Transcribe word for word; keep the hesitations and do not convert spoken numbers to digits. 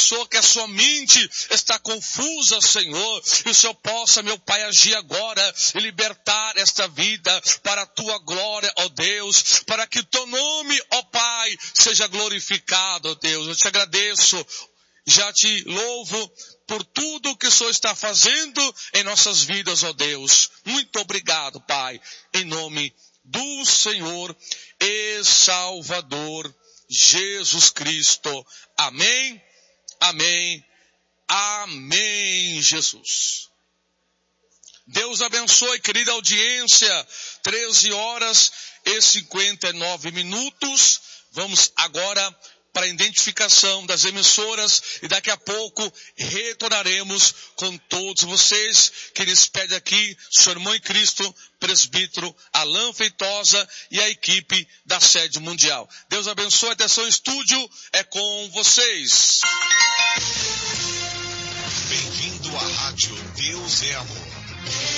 pessoa que a sua mente está confusa, Senhor, e o Senhor possa, meu Pai, agir agora e libertar esta vida para a tua glória, ó Deus, para que teu nome, ó Pai, seja glorificado, ó Deus. Eu te agradeço, já te louvo por tudo que o Senhor está fazendo em nossas vidas, ó Deus. Muito obrigado, Pai, em nome do Senhor e Salvador Jesus Cristo. Amém, amém, amém, Jesus. Deus abençoe, querida audiência. treze horas e cinquenta e nove minutos. Vamos agora para a identificação das emissoras e daqui a pouco retornaremos com todos vocês que lhes pede aqui, seu irmão em Cristo, presbítero Alain Feitosa e a equipe da Sede Mundial. Deus abençoe, atenção, estúdio é com vocês. Bem-vindo à Rádio Deus é Amor.